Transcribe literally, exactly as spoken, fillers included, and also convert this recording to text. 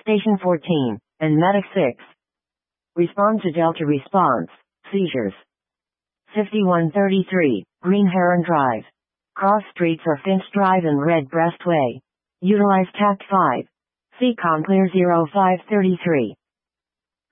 Station fourteen, and Medic six. Respond to Delta response, seizures. fifty-one thirty-three, Green Heron Drive. Cross streets are Finch Drive and Redbreast Way. Utilize Tact five. C COM clear zero five three three.